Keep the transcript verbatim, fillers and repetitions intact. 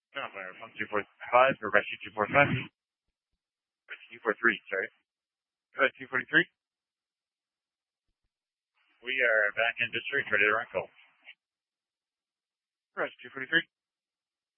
No, fire one two four five for rescue two four five. Rescue two four three, sorry. Go ahead, two forty-three. We are back in district, ready to run call. Rescue two forty-three.